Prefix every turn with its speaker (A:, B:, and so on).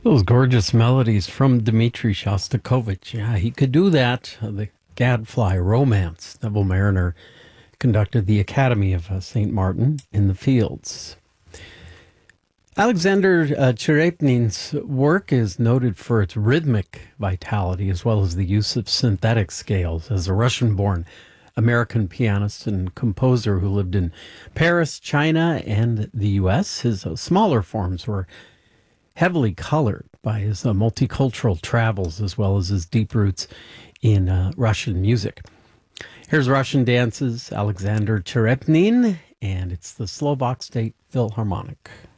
A: Those gorgeous melodies from Dmitri Shostakovich. Yeah, he could do that. The Gadfly Romance. Neville Mariner conducted the Academy of St. Martin in the Fields. Alexander Cherepnin's work is noted for its rhythmic vitality as well as the use of synthetic scales. As a Russian-born American pianist and composer who lived in Paris, China, and the U.S., his smaller forms were heavily colored by his multicultural travels as well as his deep roots in Russian music. Here's Russian Dances, Alexander Cherepnin, and it's the Slovak State Philharmonic.